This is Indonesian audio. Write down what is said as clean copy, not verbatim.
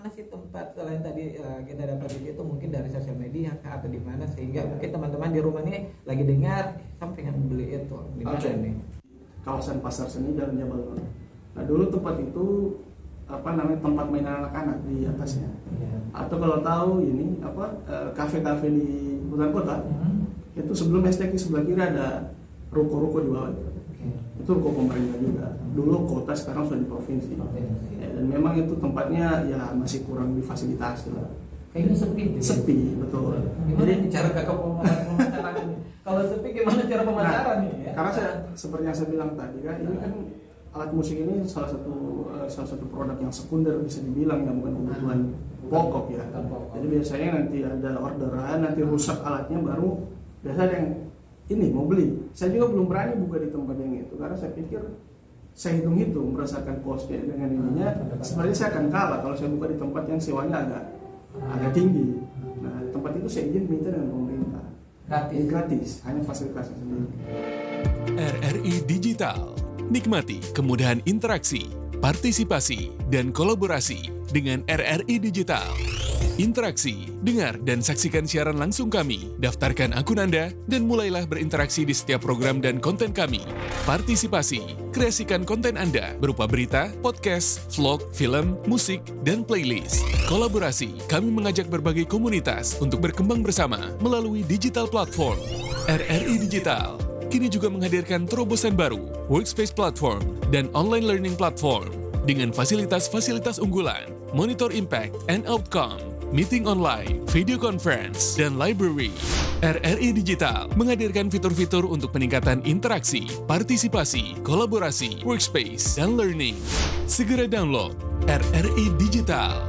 mana sih tempat selain tadi kita dapat itu mungkin dari sosial media atau di mana sehingga mungkin teman-teman di rumah ini lagi dengar sampai pengen beli itu di mana nih? Kawasan Pasar Seni Jalan Jabal Nur. Nah dulu tempat itu tempat mainan anak-anak di atasnya. Atau kalau tahu ini kafe-kafe di hutan kota. Itu sebelum STK sebelah kiri ada ruko-ruko di bawah itu. Itu ruko pemerintah juga. Dulu kota, sekarang sudah di provinsi. Dan memang itu tempatnya ya masih kurang difasilitasi lah. Kayaknya sepi. Sepi, betul. Gimana cara kakak pemasaran ini? Kalau sepi gimana cara pemasaran nih? Ya? Karena seperti yang saya bilang tadi kan, ini kan alat musik ini salah satu produk yang sekunder bisa dibilang, yang bukan kebutuhan pokok ya. Jadi biasanya nanti ada orderan, nanti rusak alatnya baru biasa ada yang ini mau beli. Saya juga belum berani buka di tempat yang itu karena saya pikir saya hitung-hitung merasakan costnya dengan ininya sebenarnya saya akan kalah kalau saya buka di tempat yang sewanya agak tinggi. Nah tempat itu saya izin minta dengan pemerintah gratis, hanya fasilitasnya sendiri. RRI Digital, nikmati kemudahan interaksi, partisipasi, dan kolaborasi dengan RRI Digital. Interaksi, dengar dan saksikan siaran langsung kami, daftarkan akun Anda, dan mulailah berinteraksi di setiap program dan konten kami. Partisipasi, kreasikan konten Anda berupa berita, podcast, vlog, film, musik, dan playlist. Kolaborasi, kami mengajak berbagai komunitas untuk berkembang bersama melalui digital platform. RRI Digital kini juga menghadirkan terobosan baru, workspace platform, dan online learning platform dengan fasilitas-fasilitas unggulan, monitor impact and outcome, meeting online, video conference, dan library. RRI Digital menghadirkan fitur-fitur untuk peningkatan interaksi, partisipasi, kolaborasi, workspace, dan learning. Segera download RRI Digital.